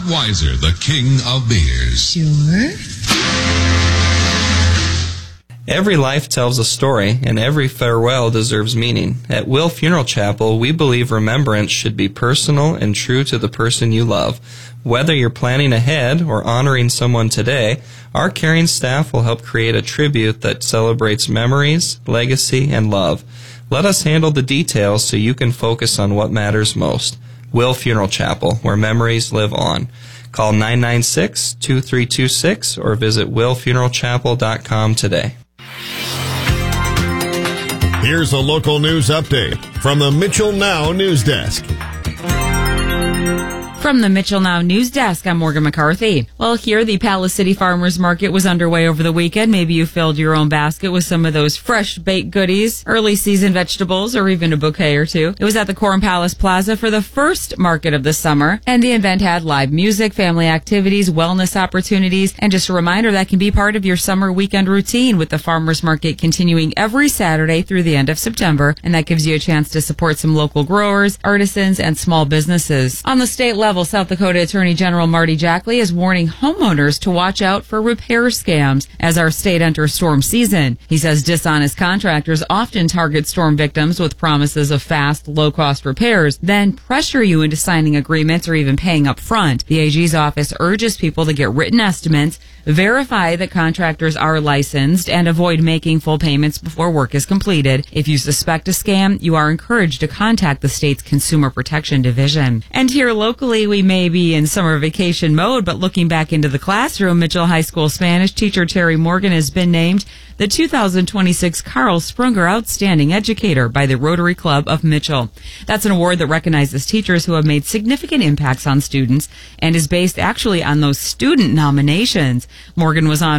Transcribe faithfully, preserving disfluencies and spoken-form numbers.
Budweiser, the king of beers. Sure. Every life tells a story, and every farewell deserves meaning. At Will Funeral Chapel, we believe remembrance should be personal and true to the person you love. Whether you're planning ahead or honoring someone today, our caring staff will help create a tribute that celebrates memories, legacy, and love. Let us handle the details so you can focus on what matters most. Will Funeral Chapel, where memories live on. Call nine nine six, two three two six or visit will funeral chapel dot com today. Here's a local news update from the Mitchell Now News Desk. From the Mitchell Now News Desk, I'm Morgan McCarthy. Well, here, the Palace City Farmers Market was underway over the weekend. Maybe you filled your own basket with some of those fresh baked goodies, early season vegetables, or even a bouquet or two. It was at the Coram Palace Plaza for the first market of the summer, and the event had live music, family activities, wellness opportunities, and just a reminder that can be part of your summer weekend routine, with the Farmers Market continuing every Saturday through the end of September, and that gives you a chance to support some local growers, artisans, and small businesses. On the state level, South Dakota Attorney General Marty Jackley is warning homeowners to watch out for repair scams as our state enters storm season. He says dishonest contractors often target storm victims with promises of fast, low-cost repairs, then pressure you into signing agreements or even paying up front. The A G's office urges people to get written estimates, verify that contractors are licensed, and avoid making full payments before work is completed. If you suspect a scam, you are encouraged to contact the state's Consumer Protection Division. And here locally, we may be in summer vacation mode, but looking back into the classroom, Mitchell High School Spanish teacher Terry Morgan has been named the two thousand twenty-six Carl Sprunger Outstanding Educator by the Rotary Club of Mitchell. That's an award that recognizes teachers who have made significant impacts on students and is based actually on those student nominations. Morgan was on